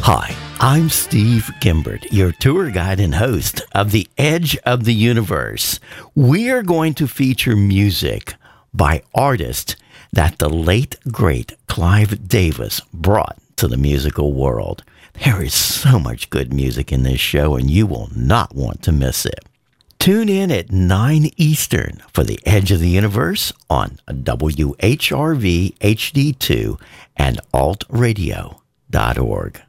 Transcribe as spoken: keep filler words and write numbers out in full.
Hi, I'm Steve Gimbert, your tour guide and host of The Edge of the Universe. We are going to feature music by artists that the late, great Clive Davis brought to the musical world. There is so much good music in this show, and you will not want to miss it. Tune in at nine Eastern for The Edge of the Universe on W H R V H D two and alt radio dot org.